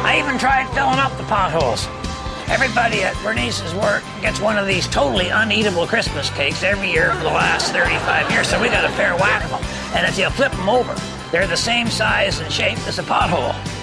I even tried filling up the potholes. Everybody at Bernice's work gets one of these totally uneatable Christmas cakes every year for the last 35 years, so we got a fair whack of them. And if you flip them over, they're the same size and shape as a pothole.